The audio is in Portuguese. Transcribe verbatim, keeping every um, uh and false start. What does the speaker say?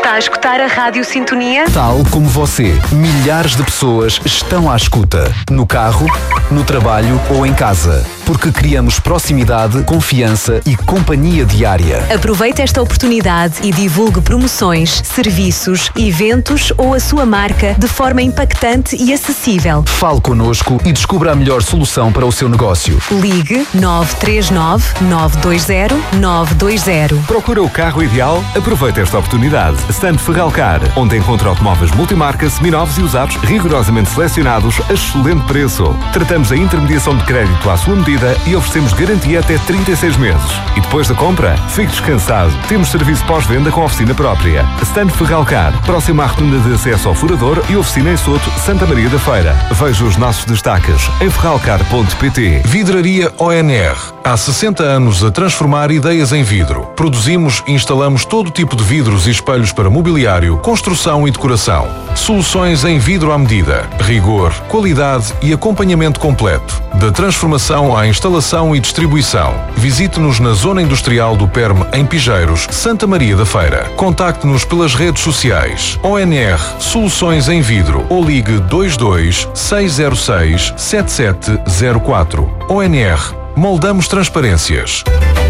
Está a escutar a Rádio Sintonia? Tal como você, milhares de pessoas estão à escuta. No carro, no trabalho ou em casa. Porque criamos proximidade, confiança e companhia diária. Aproveite esta oportunidade e divulgue promoções, serviços, eventos ou a sua marca de forma impactante e acessível. Fale connosco e descubra a melhor solução para o seu negócio. Ligue nove três nove, nove dois zero, nove dois zero. Procura o carro ideal? Aproveite esta oportunidade. Stand Ferralcar, onde encontra automóveis multimarca, seminovos e usados rigorosamente selecionados a excelente preço. Tratamos a intermediação de crédito à sua medida e oferecemos garantia até trinta e seis meses. E depois da compra, fique descansado. Temos serviço pós-venda com oficina própria. Stand Ferralcar, próximo à rotunda de acesso ao Furador e oficina em Soto, Santa Maria da Feira. Veja os nossos destaques em ferralcar ponto pt. Vidraria O N R. Há sessenta anos a transformar ideias em vidro. Produzimos e instalamos todo tipo de vidros e espelhos para mobiliário, construção e decoração. Soluções em vidro à medida. Rigor, qualidade e acompanhamento completo. Da transformação à instalação e distribuição. Visite-nos na Zona Industrial do Perme, em Pijeiros, Santa Maria da Feira. Contacte-nos pelas redes sociais. O N R Soluções em Vidro ou ligue dois dois, seis zero seis, sete sete zero quatro. O N R Moldamos transparências.